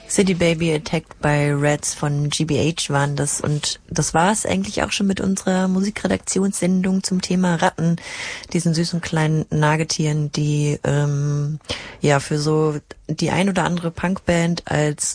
City Baby Attacked by Rats von GBH waren das, und das war es eigentlich auch schon mit unserer Musikredaktionssendung zum Thema Ratten, diesen süßen kleinen Nagetieren, die für so die ein oder andere Punkband als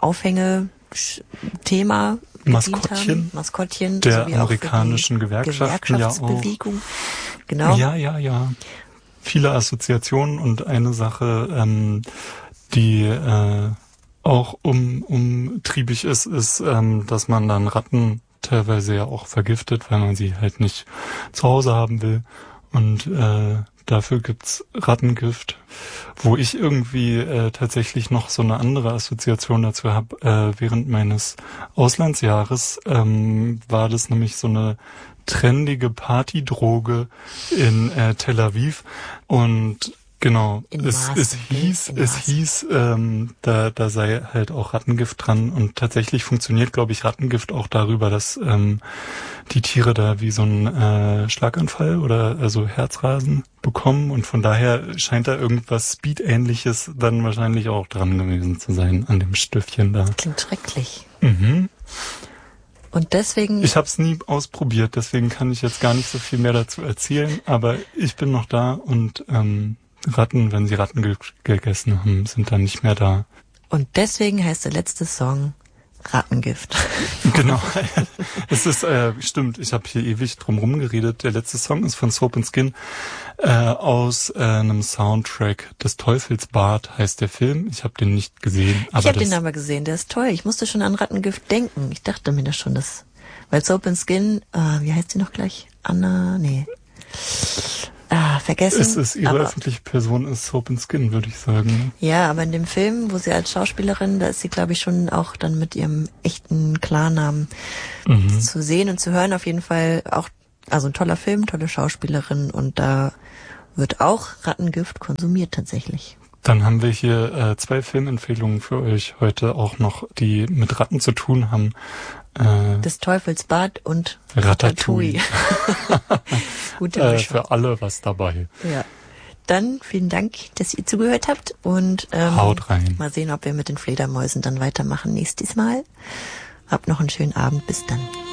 Aufhängethema Maskottchen der amerikanischen Gewerkschaften, Gewerkschaftsbewegung. Genau. Ja. Viele Assoziationen, und eine Sache, die auch umtriebig ist, dass man dann Ratten teilweise ja auch vergiftet, weil man sie halt nicht zu Hause haben will. Und dafür gibt's Rattengift, wo ich irgendwie tatsächlich noch so eine andere Assoziation dazu habe. Während meines Auslandsjahres war das nämlich so eine trendige Partydroge in Tel Aviv, und genau, es hieß, da sei halt auch Rattengift dran, und tatsächlich funktioniert, glaube ich, Rattengift auch darüber, dass die Tiere da wie so einen Schlaganfall oder also Herzrasen bekommen, und von daher scheint da irgendwas Speed-ähnliches dann wahrscheinlich auch dran gewesen zu sein an dem Stöffchen da. Klingt schrecklich. Mhm. Und deswegen... Ich habe es nie ausprobiert, deswegen kann ich jetzt gar nicht so viel mehr dazu erzählen, aber ich bin noch da, und Ratten, wenn sie Ratten gegessen haben, sind dann nicht mehr da. Und deswegen heißt der letzte Song Rattengift. Genau. Es ist, stimmt, ich habe hier ewig drum rumgeredet. Der letzte Song ist von Soap & Skin aus einem Soundtrack des Teufelsbad, heißt der Film. Ich habe den nicht gesehen. Ich habe den aber gesehen, der ist toll. Ich musste schon an Rattengift denken. Ich dachte mir das schon, weil Soap & Skin, wie heißt sie noch gleich? Anna? Nee. Vergessen. Es ist ihre öffentliche Person, ist Soap & Skin, würde ich sagen. Ja, aber in dem Film, wo sie als Schauspielerin, da ist sie, glaube ich, schon auch dann mit ihrem echten Klarnamen zu sehen und zu hören. Auf jeden Fall auch, also ein toller Film, tolle Schauspielerin, und da wird auch Rattengift konsumiert tatsächlich. Dann haben wir hier 2 Filmempfehlungen für euch heute auch noch, die mit Ratten zu tun haben. Des Teufelsbad und Ratatouille. Gute Mischung. Für alle was dabei. Ja. Dann vielen Dank, dass ihr zugehört habt, und haut rein. Mal sehen, ob wir mit den Fledermäusen dann weitermachen nächstes Mal. Habt noch einen schönen Abend. Bis dann.